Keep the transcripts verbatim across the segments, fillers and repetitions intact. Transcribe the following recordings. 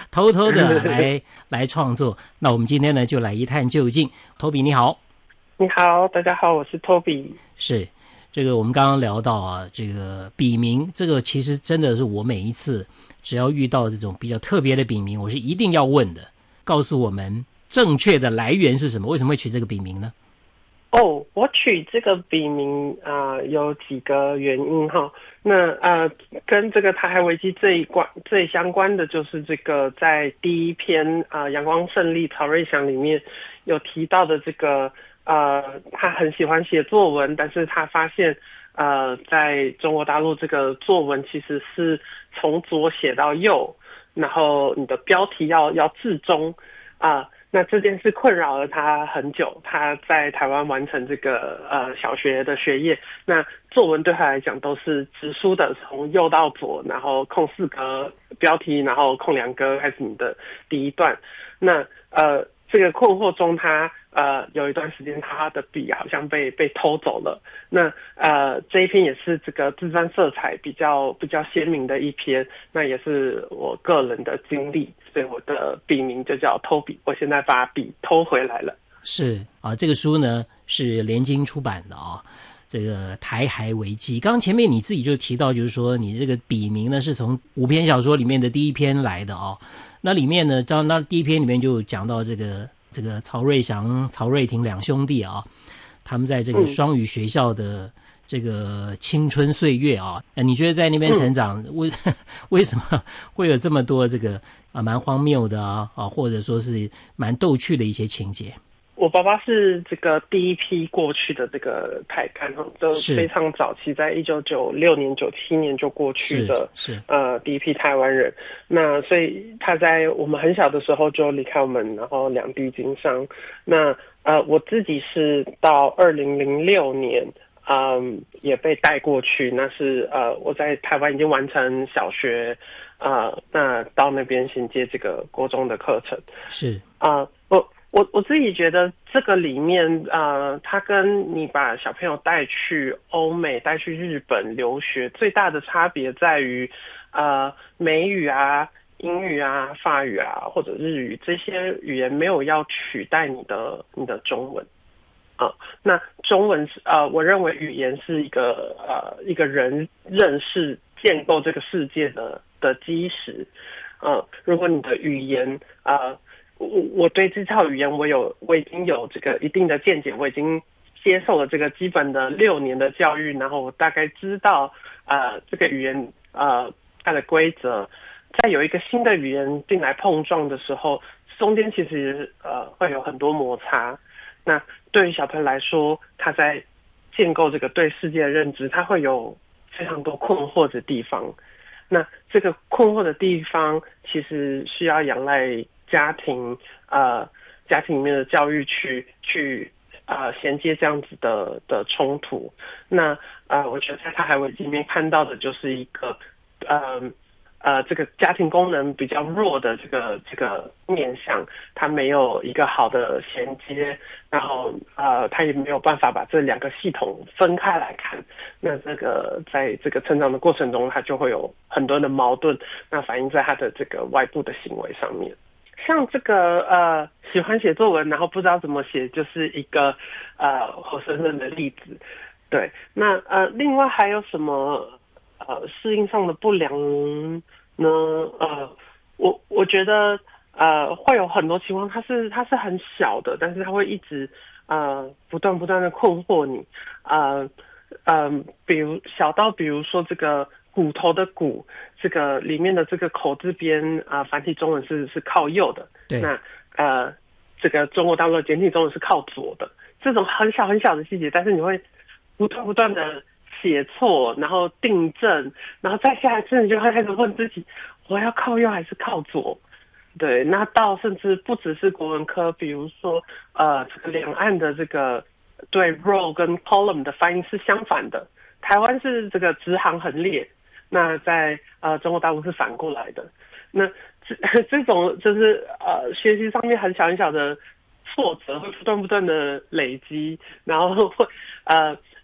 偷偷的来来创作。那我们今天呢，就来一探究竟。Toby 你好。 你好，大家好，我是 Toby。 是。这个我们刚刚聊到啊，这个笔名，这个其实真的是我每一次只要遇到这种比较特别的笔名，我是一定要问的，告诉我们正确的来源是什么？为什么会取这个笔名呢？ 哦，我取这个笔名啊、呃，有几个原因哈。那呃，跟这个台海危机最关最相关的就是这个在第一篇啊《阳光胜利》曹瑞祥里面有提到的这个呃，他很喜欢写作文，但是他发现呃，在中国大陆这个作文其实是从左写到右，然后你的标题要要至中啊。呃那这件事困扰了他很久，他在台湾完成这个呃小学的学业，那作文对他来讲都是直书的，从右到左，然后空四格标题，然后空两格开始你的第一段。那呃这个困惑中他，他呃有一段时间他的笔好像被被偷走了。那呃这一篇也是这个自传色彩比较比较鲜明的一篇，那也是我个人的经历，所以我的笔名就叫偷笔。我现在把笔偷回来了。 是啊，这个书呢是联经出版的啊。这个台海危机，刚刚前面你自己就提到，就是说你这个笔名呢是从五篇小说里面的第一篇来的哦。那里面呢，当那第一篇里面就讲到这个这个曹瑞祥、曹瑞廷两兄弟啊，他们在这个双语学校的这个青春岁月啊，嗯、你觉得在那边成长，嗯、为为什么会有这么多这个啊蛮荒谬的啊啊，或者说是蛮逗趣的一些情节？ 我爸爸是这个第一批过去的这个台干，就非常早期，在一九九六年、九七年就过去的， 是是呃第一批台湾人。那所以他在我们很小的时候就离开我们，然后两地经商。那呃我自己是到二零零六年，嗯也被带过去。那是呃我在台湾已经完成小学，呃那到那边衔接这个国中的课程。 是啊、呃、我。我我自己觉得这个里面，呃，它跟你把小朋友带去欧美、带去日本留学最大的差别在于，呃，美语啊、英语啊、法语啊或者日语这些语言没有要取代你的你的中文，啊、呃，那中文是呃，我认为语言是一个呃一个人认识、建构这个世界的的基石，呃，如果你的语言呃。我我对这套语言我有我已经有这个一定的见解，我已经接受了这个基本的六年的教育，然后我大概知道呃这个语言呃它的规则。在有一个新的语言进来碰撞的时候，中间其实呃会有很多摩擦。那对于小朋友来说，他在建构这个对世界的认知，他会有非常多困惑的地方。那这个困惑的地方其实需要仰赖家庭呃家庭里面的教育去去呃衔接这样子的的冲突。那呃我觉得在台海危机里面看到的就是一个呃呃这个家庭功能比较弱的这个这个面向，它没有一个好的衔接，然后呃它也没有办法把这两个系统分开来看。那这个在这个成长的过程中，它就会有很多的矛盾，那反映在它的这个外部的行为上面。像这个呃喜欢写作文然后不知道怎么写，就是一个呃活生生的例子。对，那呃另外还有什么呃适应上的不良呢？呃我我觉得呃会有很多情况，它是它是很小的，但是它会一直呃不断不断的困惑你。呃呃比如小到比如说这个骨头的骨，这个里面的这个口字边啊、呃，繁体中文是是靠右的， 对。 那呃，这个中国大陆的简体中文是靠左的。这种很小很小的细节，但是你会不断不断的写错，然后订正，然后再下一次你就会开始问自己，我要靠右还是靠左？对，那到甚至不只是国文科，比如说呃，这个两岸的这个对 row 跟 column 的翻译是相反的，台湾是这个直行横列。那在呃中国大陆是反过来的，那这这种就是呃学习上面很小很小的挫折会不断不断的累积，然后会呃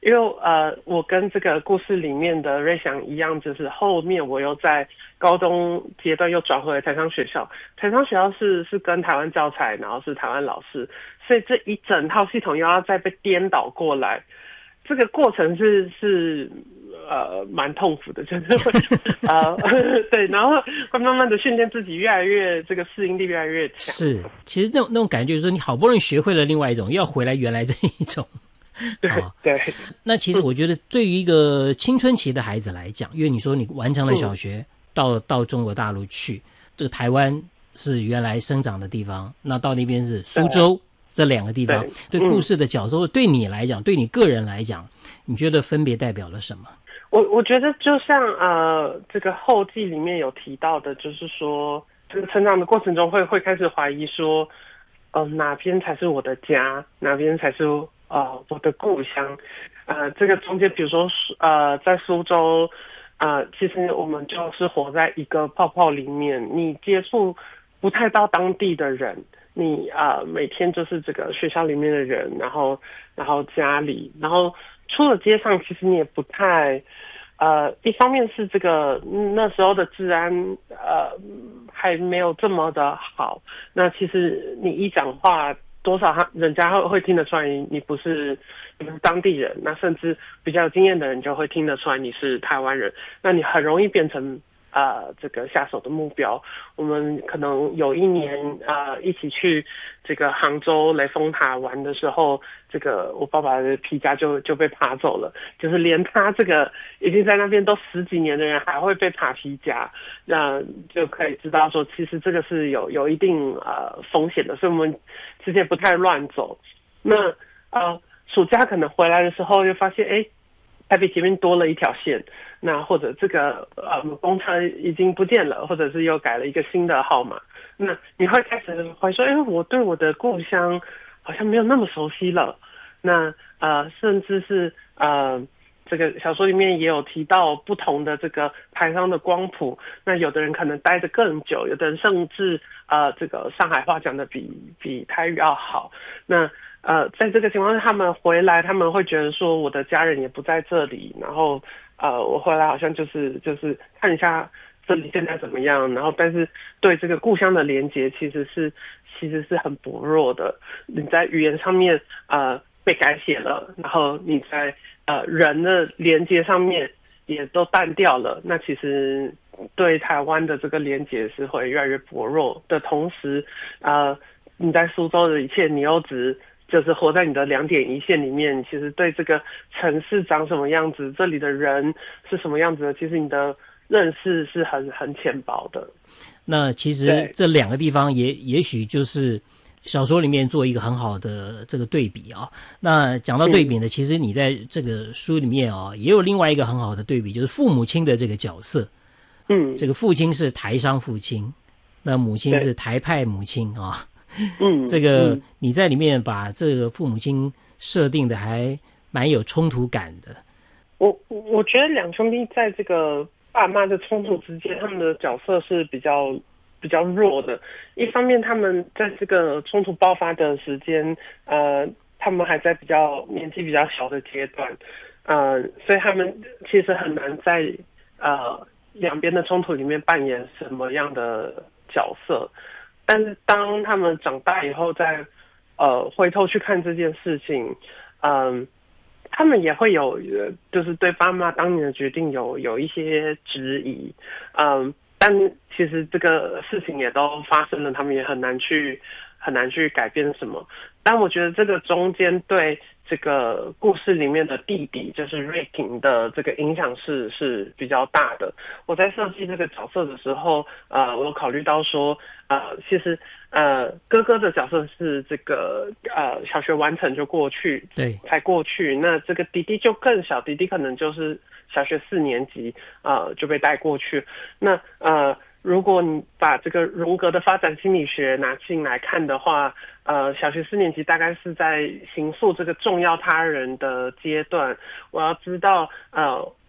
因为呃，我跟这个故事里面的瑞祥一样，就是后面我又在高中阶段又转回台商学校，台商学校是是跟台湾教材，然后是台湾老师，所以这一整套系统又要再被颠倒过来，这个过程是是呃蛮痛苦的，就是会呃对，然后会慢慢的训练自己越来越这个适应力越来越强。 是，其实那种那种感觉就是说，你好不容易学会了另外一种，又要回来原来这一种。 对、哦、对， 那其实我觉得对于一个青春期的孩子来讲，因为你说你完成了小学，嗯、到到中国大陆去，这个台湾是原来生长的地方，那到那边是苏州，这两个地方，对, 对故事的角色、嗯，对你来讲，对你个人来讲，你觉得分别代表了什么？ 我我觉得就像呃这个后记里面有提到的，就是说这个成长的过程中会会开始怀疑说，呃哪边才是我的家，哪边才是呃我的故乡，呃这个中间比如说呃在苏州，呃其实我们就是活在一个泡泡里面，你接触不太到当地的人。你啊、呃，每天就是这个学校里面的人，然后，然后家里，然后出了街上，其实你也不太，呃，一方面是这个那时候的治安，呃，还没有这么的好。那其实你一讲话，多少他人家会会听得出来你不是你不是当地人，那甚至比较有经验的人就会听得出来你是台湾人，那你很容易变成。呃，这个下手的目标，我们可能有一年呃一起去这个杭州雷峰塔玩的时候，这个我爸爸的皮夹就就被扒走了，就是连他这个已经在那边都十几年的人还会被扒皮夹，那就可以知道说，其实这个是有有一定呃风险的，所以我们之前不太乱走。那呃暑假可能回来的时候就发现，哎。台北前面多了一条线，那或者这个呃公车已经不见了，或者是又改了一个新的号码，那你会开始会说，哎，我对我的故乡好像没有那么熟悉了。那呃，甚至是呃，这个小说里面也有提到不同的这个台商的光谱，那有的人可能待得更久，有的人甚至呃，这个上海话讲得比比台语要好，那。呃，在这个情况下，他们回来，他们会觉得说我的家人也不在这里，然后呃，我回来好像就是就是看一下这里现在怎么样，然后但是对这个故乡的连结其实是其实是很薄弱的。你在语言上面呃被改写了，然后你在呃人的连接上面也都淡掉了，那其实对台湾的这个连结是会越来越薄弱的同时，呃，你在苏州的一切你又只就是活在你的两点一线里面，其实对这个城市长什么样子，这里的人是什么样子的，其实你的认识是很很浅薄的。 那其实这两个地方也也许就是小说里面做一个很好的这个对比啊。那讲到对比呢，嗯、其实你在这个书里面啊，也有另外一个很好的对比，就是父母亲的这个角色。 嗯， 这个父亲是台商父亲，那母亲是台派母亲啊。 嗯， 这个你在里面把这个父母亲设定的还蛮有冲突感的。 我我觉得两兄弟在这个爸妈的冲突之间，他们的角色是比较比较弱的。一方面，他们在这个冲突爆发的时间，呃，他们还在比较年纪比较小的阶段，呃，所以他们其实很难在呃两边的冲突里面扮演什么样的角色。但是当他们长大以后再呃回头去看这件事情，嗯，他们也会有就是对爸妈当年的决定有有一些质疑，嗯，但其实这个事情也都发生了，他们也很难去很难去改变什么。但我觉得这个中间对这个故事里面的弟弟，就是瑞廷的这个影响是是比较大的。我在设计这个角色的时候，呃，我有考虑到说，呃，其实呃，哥哥的角色是这个呃小学完成就过去， 对， 才过去。那这个弟弟就更小，弟弟可能就是小学四年级，呃，就被带过去。那呃。如果你把这个荣格的发展心理学拿进来看的话，呃，小学四年级大概是在形塑这个重要他人的阶段。我要知道，呃，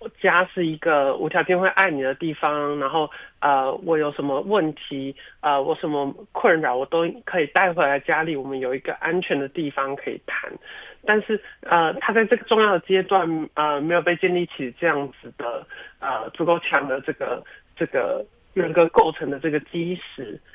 家是一个无条件会爱你的地方，然后呃，我有什么问题，呃，我什么困扰，我都可以带回来家里，我们有一个安全的地方可以谈。但是呃，他在这个重要的阶段，呃，没有被建立起这样子的呃足够强的这个这个人格构成的这个基石。